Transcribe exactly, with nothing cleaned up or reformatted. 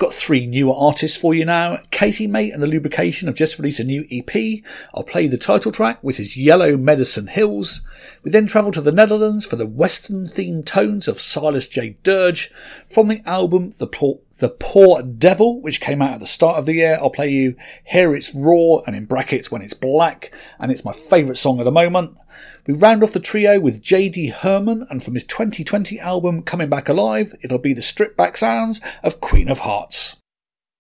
got three newer artists for you now. Katie Mate and The Lubrication have just released a new E P. I'll play the title track, which is Yellow Medicine Hills. We then travel to the Netherlands for the Western-themed tones of Silas J. Dirge. From the album The Poor, the Poor Devil, which came out at the start of the year, I'll play you Here It's Raw, and in brackets When It's Black, and it's my favourite song at the moment. We round off the trio with J D Herman, and from his twenty twenty album Coming Back Alive, it'll be the stripped back sounds of Queen of Hearts.